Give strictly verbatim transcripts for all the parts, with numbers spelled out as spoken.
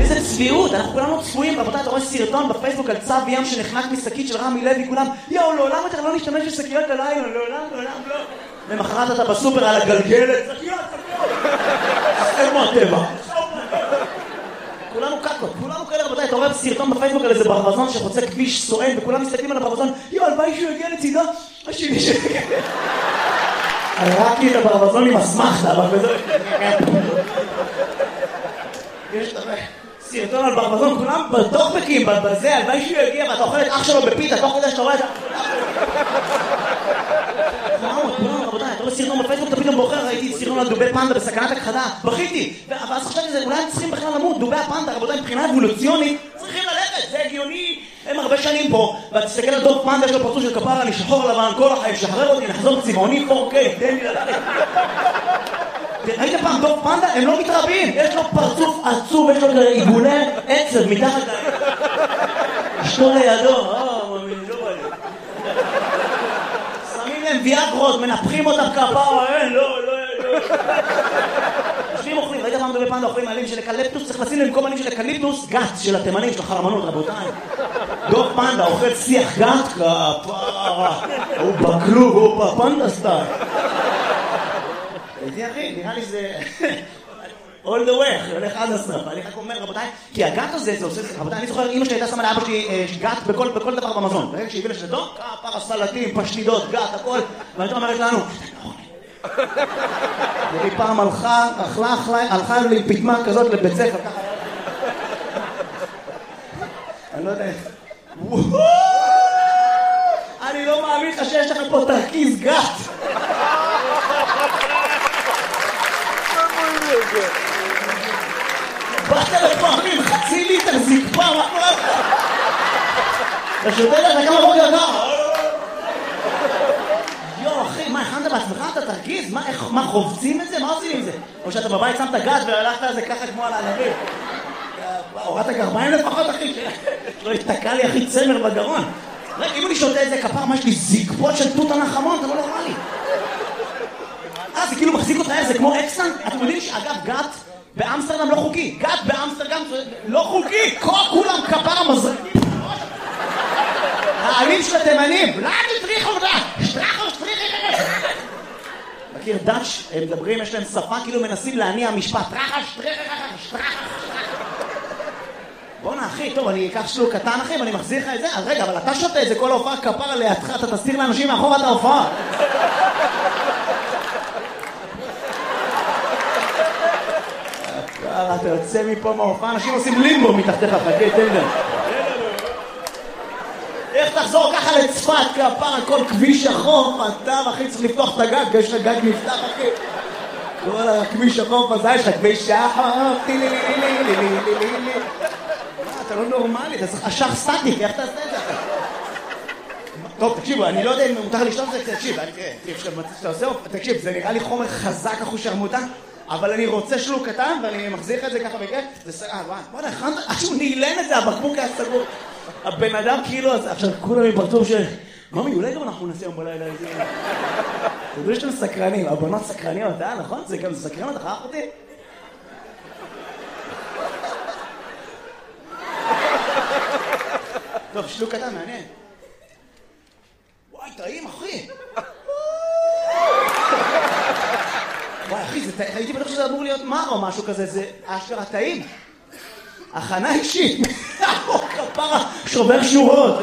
איזה צביעות, אנחנו כולנו צפויים, רבותיי, אתה רואה סרטון בפייסבוק על צו ים שנחנק משקית של רמי לוי, כולם, יאו, לעולם יותר לא נשתמש בשקיות הלילה, לעולם, לעולם, לא. למחרת אתה בסופר על הגלגלת, שקיות, שקיות. איפה הטבע? כולנו קקות, כולנו כאלה, רבותיי, אתה רואה סרטון בפייסבוק על איזה ברווזון שחוצה כביש סואן, וכולם מסתכלים על הברווזון, יאו, הלוואי שהוא יגיע לצידו, השני שלי. הראקתי את הברווזון עם אסמכתה, אבל בזה... יש סרטון על ברווזון, כולם בטוקבקים, בזה, הלוואי שהוא יגיע, ואתה אוכל את אח שלו בפיתה, תוך כדי שאתה רואה את ה... כולם, רבותיי, אתה רואה סרטון בפייסבוק, אתה פתאום בוחר, ראיתי סרטון על דובי פנדה בסכנת הכחדה, בכיתי, ואז חשבתי שזה, אולי הם צריכים בכלל למות, דובי הפנדה, רבותיי, מבחינה אבולוציונית, צריכים ללכת, זה הגיוני, הם הרבה שנים פה, ואתה תסתכל על דוב פנדה, יש לו פרצוף של כפרה, אני שחור לבן, כל החיים, שחרר אותי, נחזור צבעוני פור קיי, תן לי ללכת. ראית פעם דוב פנדה? הם לא מתרבים, יש לו פרצוף עצוב, יש לו עיגולי עצב מתחת להם. אשתו לידו, אה, מאמין, לא בא לי. שמים להם ויאגרות, מנפחים אותם כפרה, אין, לא, לא, לא. יושבים אוכלים, ראית פעם דובי פנדה אוכלים עלים של אקליפטוס, צריך לשים להם במקום עלים של אקליפטוס, גת של התימנים, של החרמנות, רבותיי. דוב פנדה אוכל שיח גת, כפרה, הוא בכלוב, הוא בפנדה סטייל. איתי אחי, נראה לי זה... all the way, הולך עד הסוף. אני רק אומר, רבותיי, כי הגת הזה, זה עושה... רבותיי, אני זוכר, אמא שלי הייתה שמה לאבא שלי גת בכל דבר במזון. ברגע שהביא לשתו, כפרה, סלטים, פשטידות, גת, הכל. ואתה אומרת לנו, היא פעם הלכה, הלכה לי פתמה כזאת לבית ספר, ככה. אני לא יודע... אני לא מאמין לך שיש לך פה תרכיז גת. באת לפעמים חצי ליטר זקפה, מה קורה לך? אתה שותה לך כמה בוקר ככה? יו אחי, מה הכנת בעצמך? אתה תרגיז? מה חובצים את זה? מה עושים עם זה? או שאתה בבית שמת גת והלכת על זה ככה כמו על הענבים? הורדת גרביים לפחות אחי? לא התתקע לי אחי צמר בגרון. אם אני שותה את זה כפר, מה יש לי זקפות של תות הנחמון? אתה לא נורמלי. אה, זה כאילו מחזיק אותך, זה כמו אקסטן? אתם יודעים שאגב, גת באמסטרדם לא חוקי. גת באמסטרדם לא חוקי. כולם כפר המזרקים. העלים של התימנים. לא, תטריחו אותה. שטרחו, שטריחו. מכיר דאץ', הם מדברים, יש להם שפה, כאילו מנסים להניע משפט. טרחה, שטריחו, שטרחו. בוא'נה אחי, טוב, אני אקח שלוק קטן אחי, ואני מחזיר לך את זה. אז רגע, אבל אתה שותה את זה כל ההופעה כפר לידך, אתה תסתיר לאנשים מאחור את ההופעה. אתה יוצא מפה מההופעה, אנשים עושים לימבו מתחתיך, חכה, תן להם. איך תחזור ככה לצפת, כפר על כל כביש החוף, אתה אחי צריך לפתוח את הגג, יש לך גג נפתח אחי. כל הכביש החוף הזה, יש לך כביש החוף, טילי לי לי לי לי לי לי לי. אתה לא נורמלי, אתה צריך אשך סטטיק, איך תעשה את זה? טוב, תקשיבו, אני לא יודע אם מותר לשתות את זה, תקשיב, תקשיב, זה נראה לי חומר חזק אחוז שרמוטה, אבל אני רוצה שלוק קטן, ואני מחזיר את זה ככה בכיף, זה סגר, וואי, בוא'נה, הכנת, עכשיו נעלן את זה, הבקבוק היה סגור. הבן אדם כאילו, עכשיו כולם מפרצוף של... ממי, אולי גם אנחנו נעשה יום בלילה איזה... תדעו שאתם סקרנים, הבנות סקרניות, אה, נכון? זה גם סקרן, אתה חייך אותי? טוב, שלוק קטן, מעניין. וואי, טעים, אחי. וואי, אחי, הייתי בטוח שזה אמור להיות מר או משהו כזה, זה אשכרה טעים. הכנה אישית. כפרה, שובר שורות.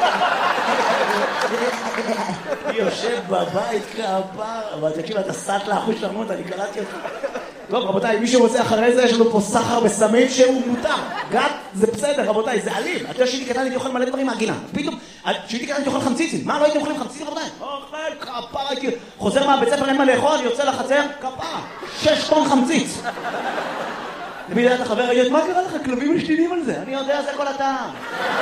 יושב בבית כפרה. אבל תקשיב, אתה סט לאחוז שרמות, אני קלטתי אותך. טוב, רבותיי, מי שרוצה אחרי זה, יש לנו פה סחר בסמים שהוא מותר. גת, זה בסדר, רבותיי, זה אלים. אתה יודע שהייתי קטן, הייתי אוכל מלא דברים מהגינה. פתאום, שהייתי קטן, הייתי אוכל חמציצים. מה, לא הייתי אוכלים חמציצים, רבותיי? אוכל, כפרה, הייתי... חוזר מהבית ספר, אין מה לאכול, יוצא לחצר, כפרה. שש טון חמציץ. למי לדעת החבר, ראית, מה קרה לך? כלבים משתינים על זה. אני יודע, זה כל הטעם.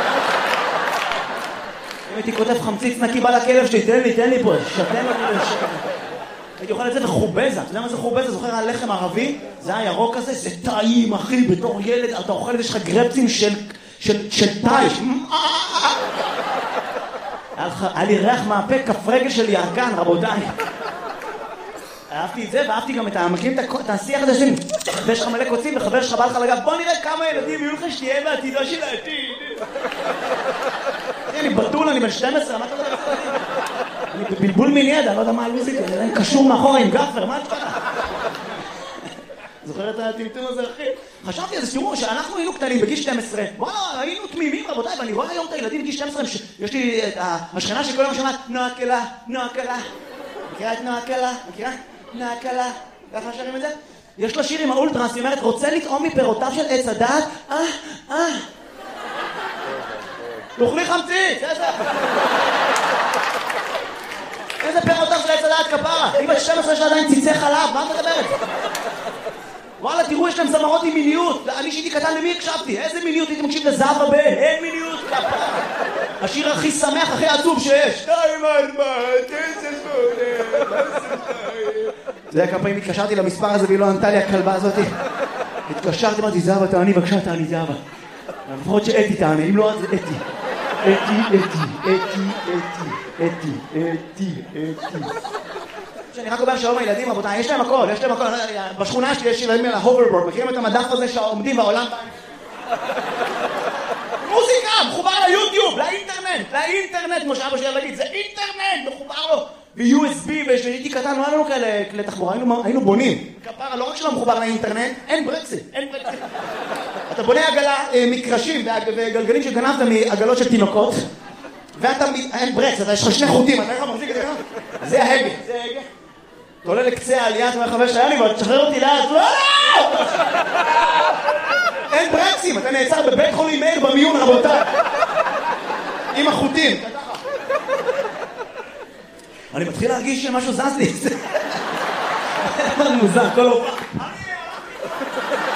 אם הייתי כותב חמציץ נקי בא לכלב שלי, תן לי, תן לי פה, שתן לי לשקר. הייתי אוכל את זה וחובזה. אתה יודע מה זה חובזה? זוכר על לחם ערבי? זה היה ירוק כזה, זה טעים, אחי, בתור ילד, אתה אוכל את זה, יש לך גרפצים של, של, של טייש. היה לי ריח מהפה, כף רגל של ירקן, רבותיי. אהבתי את זה, ואהבתי גם את המקרים, את השיח הזה שלי. ויש לך מלא קוצים, וחבר שלך בא לך לגב, בוא נראה כמה ילדים יהיו לך שתהיה בעתידו של העתיד. אני בטול, אני בן שתים עשרה, מה אתה יודע? אני בבלבול מיני, אני לא יודע מה הלוזית, אני קשור מאחורה עם גפר, מה אתה יודע? זוכר את הטמטום הזה, אחי? חשבתי על זה, תראו, שאנחנו היינו קטנים בגיל שתים עשרה, וואלה, היינו תמימים, רבותיי, ואני רואה היום את הילדים בגיל שתים עשרה, יש לי את השכנה שכל יום שומעת, נועה קלה, נועה קלה. מכירה את נועה קלה? מכירה? נועה קלה. ככה שרים את זה? יש לו שיר עם האולטרס, היא אומרת, רוצה לטעום מפירותיו של עץ הדעת? אה, אה. תאכלי חמצית, איזה... איזה פירותיו של עץ הדעת כפרה? היא בת שתים עשרה יש לה עדיין ציצי חלב, מה את מדברת? וואלה, תראו, יש להם זמרות עם מיניות. אני שהייתי קטן, למי הקשבתי? איזה מיניות? הייתי מקשיב לזהבה בן. אין מיניות כפרה. השיר הכי שמח, הכי עצוב שיש. שתיים ארבע, תשע שמונה. זה היה כמה פעמים התקשרתי למספר הזה והיא לא ענתה לי הכלבה הזאת. התקשרתי, אמרתי, זהבה, תעני, בבקשה, תעני, זהבה. לפחות שאתי תעני, אם לא, אז זה אתי. אתי, אתי, אתי, אתי, אתי, אתי, אתי. אני רק אומר שלום הילדים, רבותיי, יש להם הכל, יש להם הכל. בשכונה שלי יש ילדים על ההוברבורד, מכירים את המדף הזה שעומדים בעולם? מוזיקה, מחובר ליוטיוב, לאינטרנט, לאינטרנט, כמו שאבא שלי להגיד, זה אינטרנט, מחובר לו. ב-יו אס בי, ושהייתי קטן, לא היה לנו כאלה כלי תחבורה, היינו בונים. כפרה, לא רק שלא מחובר לאינטרנט, אין ברקסים, אין ברקסים. אתה בונה עגלה, מקרשים וגלגלים שגנבת מעגלות של תינוקות, ואתה, אין ברקס, אתה יש לך שני חוטים, אתה איך מחזיק את זה ככה? זה ההגה, זה ההגה. אתה עולה לקצה העלייה, אתה אומר חבר שהיה לי, אבל תשחרר אותי לאט, לא! אין ברקסים, אתה נעצר בבית חולים מאיר במיון, רבותיי. עם החוטים. אני מתחיל להרגיש שמשהו זז לי. זה מוזר, כל הופעה.